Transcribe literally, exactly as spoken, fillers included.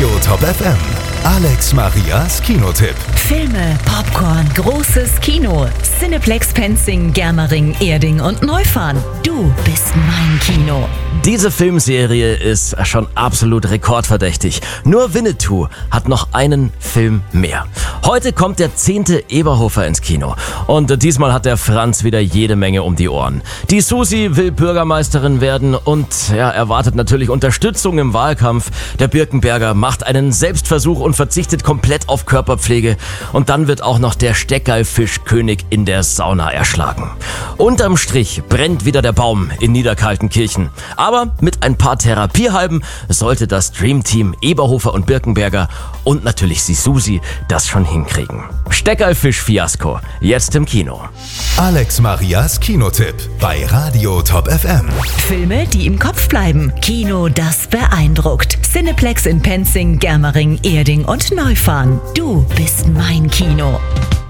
Radio Top F M. Alex Marias Kinotipp. Filme, Popcorn, großes Kino. Cineplex Penzing, Germering, Erding und Neufahren. Du bist mein Kino. Diese Filmserie ist schon absolut rekordverdächtig. Nur Winnetou hat noch einen Film mehr. Heute kommt der zehnte Eberhofer ins Kino. Und diesmal hat der Franz wieder jede Menge um die Ohren. Die Susi will Bürgermeisterin werden und ja, erwartet natürlich Unterstützung im Wahlkampf. Der Birkenberger macht einen Selbstversuch und verzichtet komplett auf Körperpflege. Und dann wird auch noch der Steckerlfischkönig in der Sauna erschlagen. Unterm Strich brennt wieder der Baum in Niederkaltenkirchen. Aber mit ein paar Therapiehalben sollte das Dreamteam Eberhofer und Birkenberger und natürlich die Susi das schon hinkriegen. Steckerlfisch-Fiasko, jetzt im Kino. Alex Marias Kinotipp bei Radio Top F M. Filme, die im Kopf bleiben. Kino, das beeindruckt. Cineplex in Penzing, Germering, Erding und Neufahren. Du bist mein Kino.